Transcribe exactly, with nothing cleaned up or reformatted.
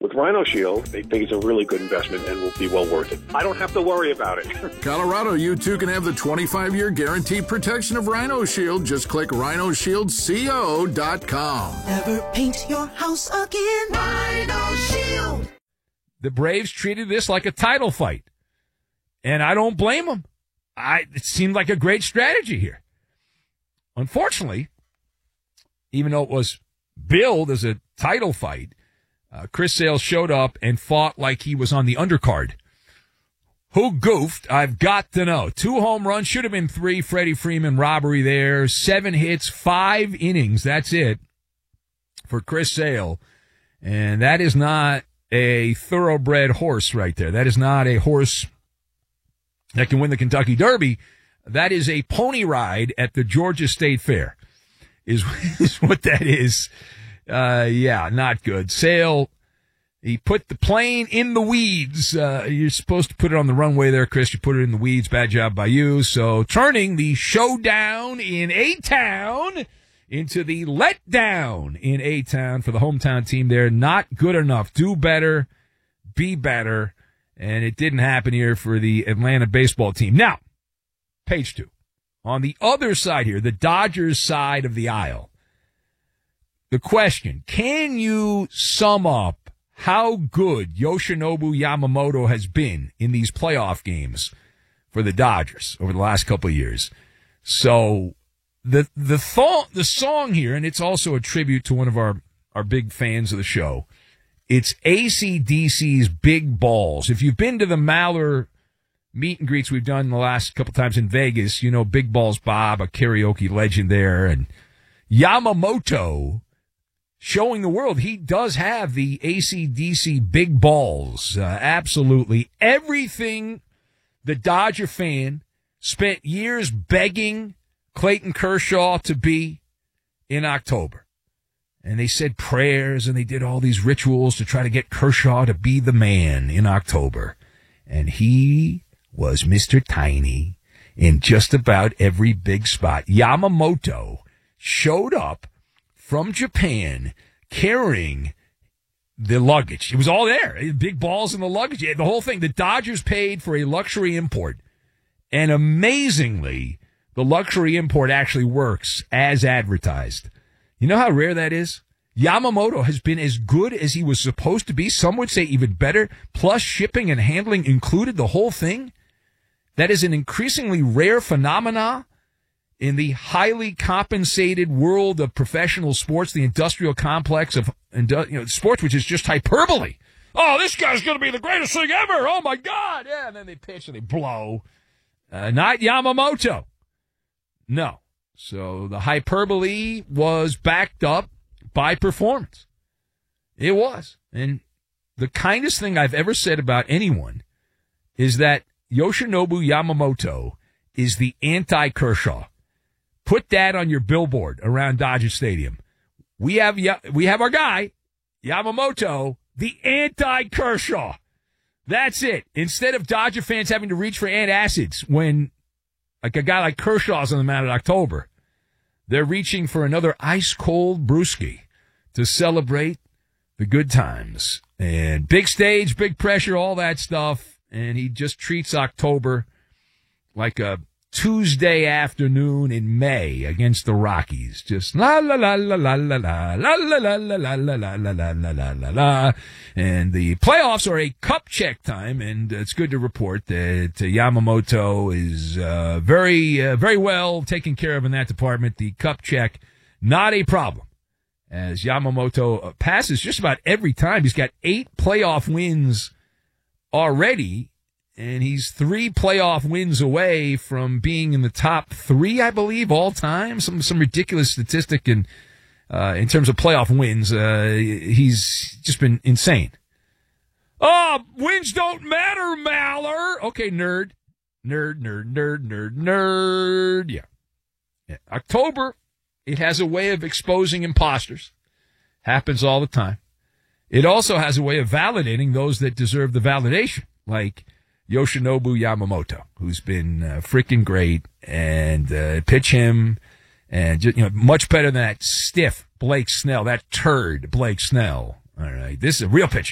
With Rhino Shield, they think it's a really good investment and will be well worth it. I don't have to worry about it. Colorado, you too can have the twenty-five year guaranteed protection of Rhino Shield. Just click rhino shield co dot com. Never paint your house again. Rhino Shield. The Braves treated this like a title fight, and I don't blame them. I, it seemed like a great strategy here. Unfortunately, even though it was billed as a title fight, Uh, Chris Sale showed up and fought like he was on the undercard. Who goofed? I've got to know. Two home runs, should have been three. Freddie Freeman robbery there. Seven hits, five innings. That's it for Chris Sale. And that is not a thoroughbred horse right there. That is not a horse that can win the Kentucky Derby. That is a pony ride at the Georgia State Fair is, is what that is. Uh, yeah, not good. Sale, he put the plane in the weeds. Uh, you're supposed to put it on the runway there, Chris. You put it in the weeds. Bad job by you. So turning the showdown in A-Town into the letdown in A-Town for the hometown team there. Not good enough. Do better. Be better. And it didn't happen here for the Atlanta baseball team. Now, page two. On the other side here, the Dodgers side of the aisle. The question, can you sum up how good Yoshinobu Yamamoto has been in these playoff games for the Dodgers over the last couple of years? So the the th- the song here, and it's also a tribute to one of our, our big fans of the show, it's A C D C's Big Balls. If you've been to the Maller meet and greets we've done the last couple times in Vegas, you know Big Balls Bob, a karaoke legend there, and Yamamoto showing the world he does have the A C D C big balls. Uh, absolutely. Everything the Dodger fan spent years begging Clayton Kershaw to be in October. And they said prayers and they did all these rituals to try to get Kershaw to be the man in October. And he was Mister Tiny in just about every big spot. Yamamoto showed up from Japan, carrying the luggage. It was all there. Big balls in the luggage. The whole thing. The Dodgers paid for a luxury import. And amazingly, the luxury import actually works as advertised. You know how rare that is? Yamamoto has been as good as he was supposed to be. Some would say even better. Plus shipping and handling included, the whole thing. That is an increasingly rare phenomena in the highly compensated world of professional sports, the industrial complex of you know, sports, which is just hyperbole. Oh, this guy's going to be the greatest thing ever. Oh, my God. Yeah, and then they pitch and they blow. Uh, not Yamamoto. No. So the hyperbole was backed up by performance. It was. And the kindest thing I've ever said about anyone is that Yoshinobu Yamamoto is the anti-Kershaw. Put that on your billboard around Dodger Stadium. We have we have our guy, Yamamoto, the anti-Kershaw. That's it. Instead of Dodger fans having to reach for antacids when, like, a guy like Kershaw's on the mound in October, they're reaching for another ice-cold brewski to celebrate the good times. And big stage, big pressure, all that stuff. And he just treats October like a Tuesday afternoon in May against the Rockies. Just la la la la la la la la la la la la la la la la la la la. And the playoffs are a cup check time, and it's good to report that Yamamoto is uh, very, uh, very well taken care of in that department. The cup check, not a problem, as Yamamoto passes just about every time. He's got eight playoff wins already. And he's three playoff wins away from being in the top three, I believe, all time. Some some ridiculous statistic in uh, in terms of playoff wins. Uh, he's just been insane. Oh, wins don't matter, Maller. Okay, nerd, nerd, nerd, nerd, nerd, nerd. Yeah. yeah. October, it has a way of exposing imposters. Happens all the time. It also has a way of validating those that deserve the validation, like Yoshinobu Yamamoto, who's been uh, freaking great, and uh, pitch him, and just, you know, much better than that stiff Blake Snell, that turd Blake Snell. All right, this is a real pitcher.